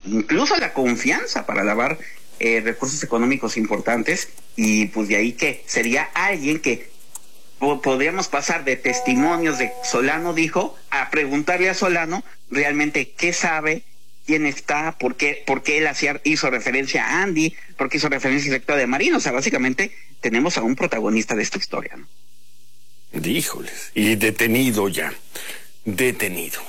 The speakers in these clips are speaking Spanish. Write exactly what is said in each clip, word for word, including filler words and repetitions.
incluso la confianza para lavar eh, recursos económicos importantes, y pues de ahí que sería alguien que po podríamos pasar de testimonios de Solano dijo a preguntarle a Solano realmente qué sabe, quién está, por qué, por qué él hacía, hizo referencia a Andy, por qué hizo referencia directa de Marina. O sea, básicamente tenemos a un protagonista de esta historia, ¿no? Híjoles, y detenido ya, detenido.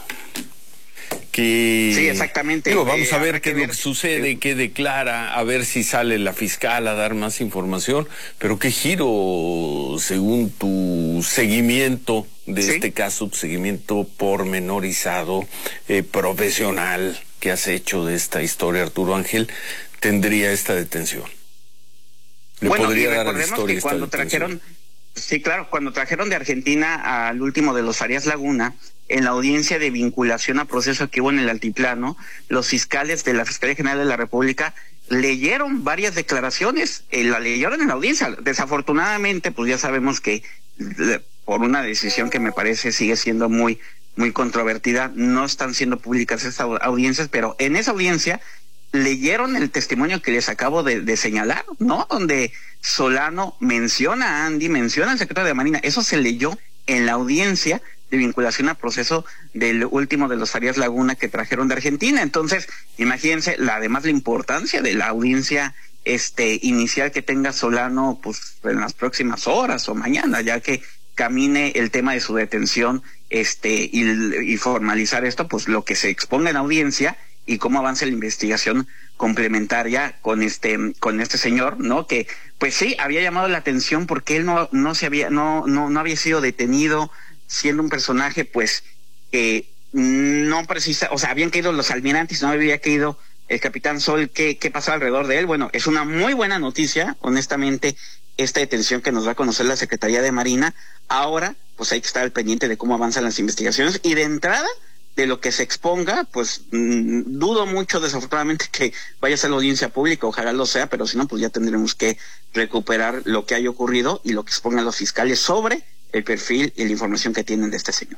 Que, sí, exactamente. Digo, vamos eh, a ver qué es lo ver, que sucede, eh, qué declara, a ver si sale la fiscal a dar más información, pero qué giro, según tu seguimiento de ¿sí? este caso, tu seguimiento pormenorizado, eh, profesional que has hecho de esta historia, Arturo Ángel, tendría esta detención. Le bueno, podría y dar a la historia que cuando esta trajeron, sí, claro, cuando trajeron de Argentina al último de los Arias Laguna, en la audiencia de vinculación a proceso que hubo en el altiplano, los fiscales de la Fiscalía General de la República leyeron varias declaraciones, eh, la leyeron en la audiencia. Desafortunadamente, pues ya sabemos que por una decisión que me parece sigue siendo muy, muy controvertida, no están siendo públicas estas audiencias, pero en esa audiencia leyeron el testimonio que les acabo de, de señalar, ¿no? Donde Solano menciona a Andy, menciona al secretario de Marina, eso se leyó en la audiencia de vinculación a proceso del último de los Arias Laguna que trajeron de Argentina. Entonces, imagínense, la, además la importancia de la audiencia este inicial que tenga Solano, pues en las próximas horas o mañana, ya que camine el tema de su detención, este, y, y formalizar esto, pues lo que se exponga en audiencia y cómo avanza la investigación complementaria con este, con este señor, ¿no? Que, pues sí, había llamado la atención porque él no, no se había, no, no, no había sido detenido, siendo un personaje, pues, que eh, no precisa, o sea, habían caído los almirantes, no había caído el Capitán Sol. ¿Qué, qué pasaba alrededor de él? Bueno, es una muy buena noticia, honestamente, esta detención que nos va a conocer la Secretaría de Marina. Ahora, pues hay que estar al pendiente de cómo avanzan las investigaciones, y de entrada, de lo que se exponga, pues mmm, dudo mucho, desafortunadamente, que vaya a ser la audiencia pública, ojalá lo sea, pero si no, pues ya tendremos que recuperar lo que haya ocurrido y lo que expongan los fiscales sobre el perfil y la información que tienen de este señor.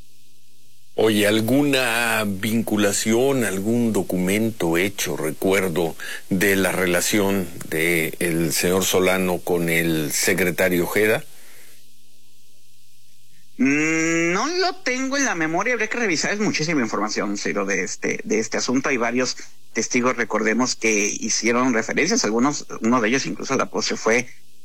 Oye, ¿alguna vinculación, algún documento hecho, recuerdo, de la relación de el señor Solano con el secretario Ojeda? Mm, no lo tengo en la memoria, habría que revisar, es muchísima información, Ciro, de este, de este asunto. Hay varios testigos, recordemos, que hicieron referencias, algunos, uno de ellos incluso a la postre fue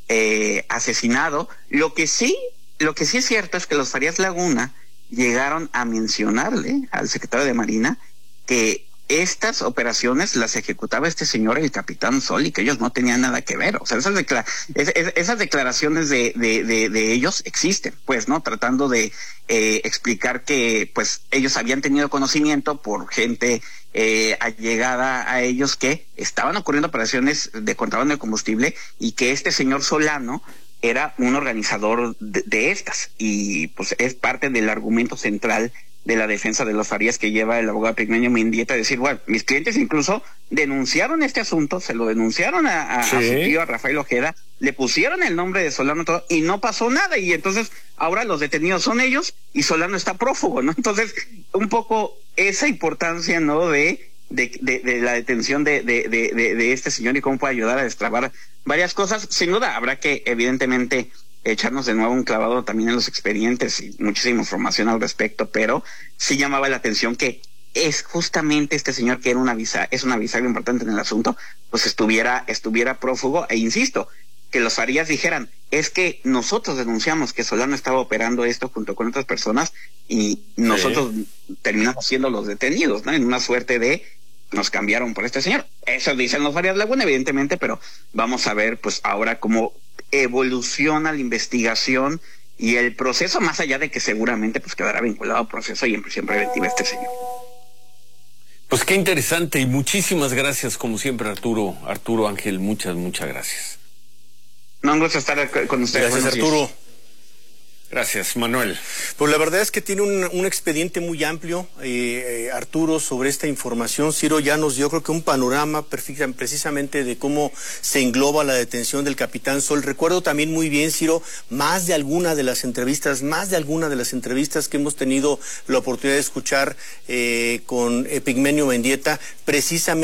eh, asesinado. Lo que sí Lo que sí es cierto es que los Arias Laguna llegaron a mencionarle al secretario de Marina que estas operaciones las ejecutaba este señor, el Capitán Sol, y que ellos no tenían nada que ver. O sea, esas, decla es, es, esas declaraciones de, de, de, de ellos existen, pues, ¿no? Tratando de eh, explicar que, pues, ellos habían tenido conocimiento por gente eh, allegada a ellos que estaban ocurriendo operaciones de contrabando de combustible y que este señor Solano era un organizador de, de estas, y pues es parte del argumento central de la defensa de los Arias que lleva el abogado Epigmenio Mendieta, decir, bueno, mis clientes incluso denunciaron este asunto, se lo denunciaron a, a, ¿sí? a su tío, a Rafael Ojeda, le pusieron el nombre de Solano todo, y no pasó nada, y entonces ahora los detenidos son ellos y Solano está prófugo, ¿no? Entonces, un poco esa importancia, ¿no? de De, de, de la detención de, de, de, de este señor y cómo puede ayudar a destrabar varias cosas. Sin duda habrá que evidentemente echarnos de nuevo un clavado también en los expedientes y muchísima información al respecto, pero sí llamaba la atención que es justamente este señor, que era una visa, es una bisagra importante en el asunto, pues estuviera, estuviera prófugo. E insisto, que los Arias dijeran, es que nosotros denunciamos que Solano estaba operando esto junto con otras personas y nosotros sí. terminamos siendo los detenidos, ¿no? En una suerte de nos cambiaron por este señor. Eso dicen los Arias Laguna, evidentemente, pero vamos a ver pues ahora cómo evoluciona la investigación y el proceso, más allá de que seguramente pues quedará vinculado al proceso y en prisión preventiva este señor. Pues qué interesante, y muchísimas gracias como siempre, Arturo, Arturo Ángel, muchas, muchas gracias. No, un gusto estar con ustedes. Gracias, Arturo. Gracias, Manuel. Pues la verdad es que tiene un, un expediente muy amplio, eh, eh, Arturo, sobre esta información. Ciro ya nos dio, creo que un panorama perfecta, precisamente de cómo se engloba la detención del Capitán Sol. Recuerdo también muy bien, Ciro, más de alguna de las entrevistas, más de alguna de las entrevistas que hemos tenido la oportunidad de escuchar eh, con Epigmenio Mendieta, precisamente